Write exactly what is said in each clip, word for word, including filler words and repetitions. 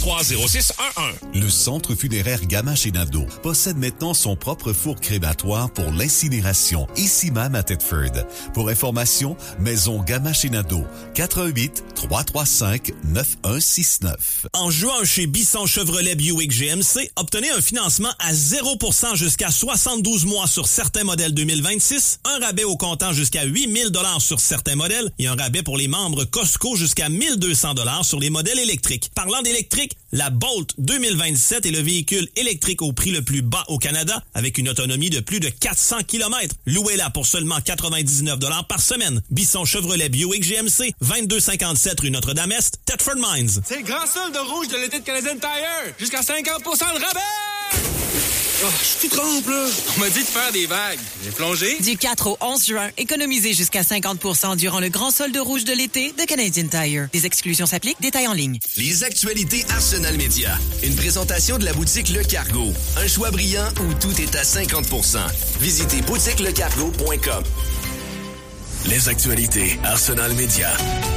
trois zéro six un un. Le Centre funéraire Gamache Nadeau possède maintenant son propre four crématoire pour l'incinération, ici même à Thetford. Pour information, Maison Gamache Nadeau, quatre un huit, trois trois cinq, neuf un six neuf. En juin, chez Bisson Chevrolet Buick G M C, obtenez un financement à zéro pour cent jusqu'à soixante-douze mois sur certains modèles deux mille vingt-six, un rabais au comptant jusqu'à huit mille dollars sur certains modèles et un rabais pour les membres Costco jusqu'à mille deux cents dollars sur les modèles électriques. Parlant d'électrique, la Bolt deux mille vingt-sept est le véhicule électrique au prix le plus bas au Canada avec une autonomie de plus de quatre cents kilomètres. Louez-la pour seulement quatre-vingt-dix-neuf dollars par semaine. Bisson Chevrolet Buick G M C, vingt-deux cinquante-sept rue Notre-Dame-Est, Thetford Mines. C'est le grand solde de rouge de l'été de Canadian Tire. Jusqu'à cinquante pour cent de rabais! Oh, je suis tout trempe, là. On m'a dit de faire des vagues. J'ai plongé. Du quatre au onze juin, économisez jusqu'à cinquante pour cent durant le grand solde rouge de l'été de Canadian Tire. Des exclusions s'appliquent, détails en ligne. Les actualités Arsenal Média. Une présentation de la boutique Le Cargo. Un choix brillant où tout est à cinquante pour cent. Visitez boutique le cargo point com. Les actualités Arsenal Média.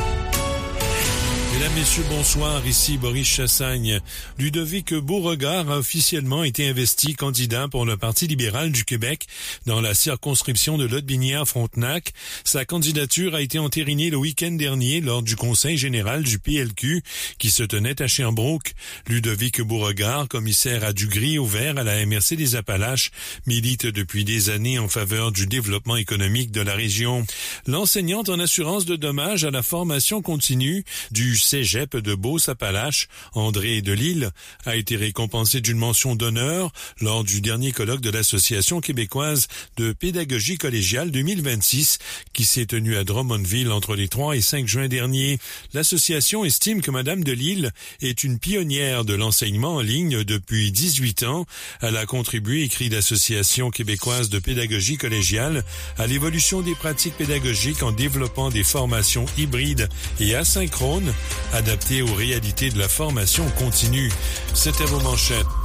Mesdames, Messieurs, bonsoir. Ici Boris Chassagne. Ludovic Beauregard a officiellement été investi candidat pour le Parti libéral du Québec dans la circonscription de Lotbinière-Frontenac. Sa candidature a été entérinée le week-end dernier lors du Conseil général du P L Q qui se tenait à Sherbrooke. Ludovic Beauregard, commissaire à du gris au vert à la M R C des Appalaches, milite depuis des années en faveur du développement économique de la région. L'enseignante en assurance de dommages à la formation continue du Cégep de Beauce-Appalaches, André Delille, a été récompensé d'une mention d'honneur lors du dernier colloque de l'Association québécoise de pédagogie collégiale deux mille vingt-six qui s'est tenu à Drummondville entre les trois et cinq juin dernier. L'association estime que Madame Delille est une pionnière de l'enseignement en ligne depuis dix-huit ans. Elle a contribué, écrit l'Association québécoise de pédagogie collégiale, à l'évolution des pratiques pédagogiques en développant des formations hybrides et asynchrones adapté aux réalités de la formation continue. C'était vos manchettes.